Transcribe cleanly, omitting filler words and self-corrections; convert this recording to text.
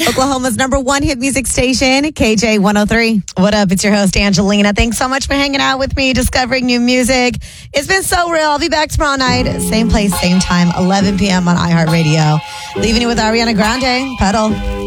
Oklahoma's #1 hit music station, KJ 103. What up? It's your host, Angelina. Thanks so much for hanging out with me, discovering new music. It's been so real. I'll be back tomorrow night, same place, same time, 11 p.m. on iHeartRadio. Leaving you with Ariana Grande, Pedal.